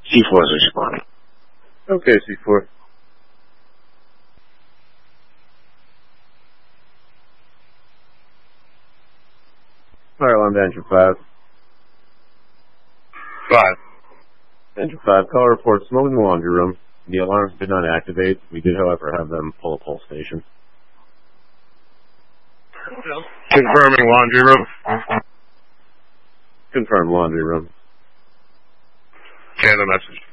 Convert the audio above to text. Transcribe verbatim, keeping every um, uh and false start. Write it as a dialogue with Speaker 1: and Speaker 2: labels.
Speaker 1: C four is responding.
Speaker 2: Okay, C four. Fire alarm to engine five.
Speaker 1: Five.
Speaker 2: Engine five, call report smoke in the laundry room. The alarms did not activate. We did, however, have them pull a pull station.
Speaker 1: Confirming laundry room.
Speaker 2: Confirm laundry room.
Speaker 1: Okay, the message.